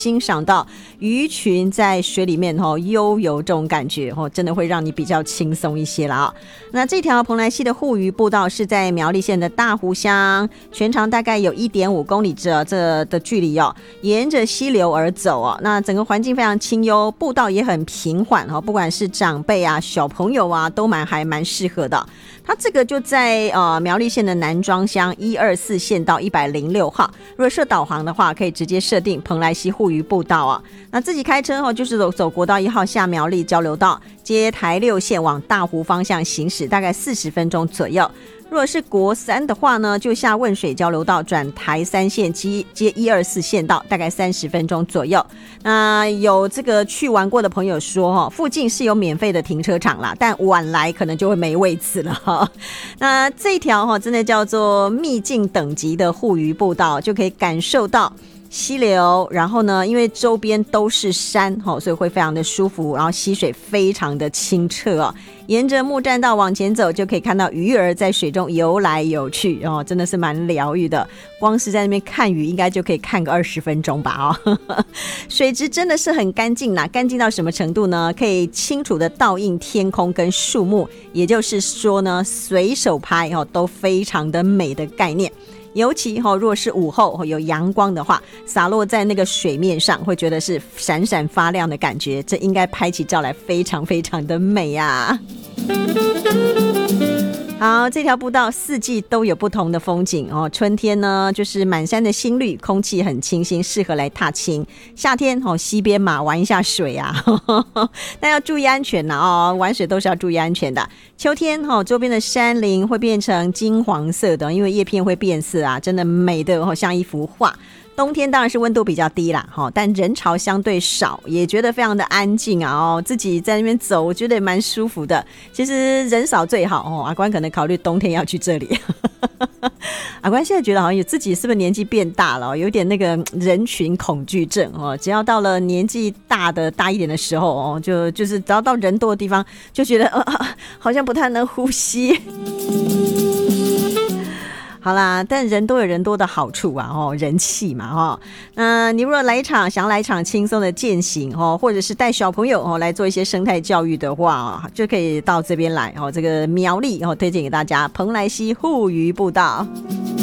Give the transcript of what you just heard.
欣赏到鱼群在水里面悠游这种感觉真的会让你比较轻松一些了啊。那这条蓬莱溪的护渔步道是在苗栗县的大湖乡，全长大概有 1.5 公里这的距离沿着溪流而走那整个环境非常清幽，步道也很平缓不管是长辈啊小朋友啊都还蛮适合的。它这个就在苗栗县的南庄乡124县道106号，如果设导航的话可以直接设定蓬莱溪护渔步道那自己开车就是走国道1号下苗栗交流道，接台6线往大湖方向行驶，大概40分钟左右。如果是国3的话呢，就下汶水交流道转台3线接124县道，大概30分钟左右。那有这个去玩过的朋友说附近是有免费的停车场啦，但晚来可能就会没位置了那这条真的叫做秘境等级的护渔步道，就可以感受到溪流，然后呢因为周边都是山所以会非常的舒服，然后溪水非常的清澈沿着木栈道往前走就可以看到鱼儿在水中游来游去真的是蛮疗愈的，光是在那边看鱼应该就可以看个20分钟吧水质真的是很干净啦，干净到什么程度呢？可以清楚的倒映天空跟树木，也就是说呢随手拍都非常的美的概念。尤其如果是午后有阳光的话，洒落在那个水面上会觉得是闪闪发亮的感觉，这应该拍起照来非常非常的美啊。好，这条步道4季都有不同的风景春天呢就是满山的新绿，空气很清新，适合来踏青。夏天溪边嘛玩一下水啊但要注意安全玩水都是要注意安全的。秋天周边的山林会变成金黄色的，因为叶片会变色啊，真的美的像一幅画。冬天当然是温度比较低啦但人潮相对少，也觉得非常的安静自己在那边走我觉得也蛮舒服的。其实人少最好阿关可能考虑冬天要去这里阿关现在觉得好像自己是不是年纪变大了有点那个人群恐惧症只要到了年纪大一点的时候就是只要到人多的地方就觉得好像不太能呼吸好啦，但人多有人多的好处人气嘛那你如果想来一场轻松的健行或者是带小朋友来做一些生态教育的话就可以到这边来这个苗栗推荐给大家蓬莱溪护渔步道。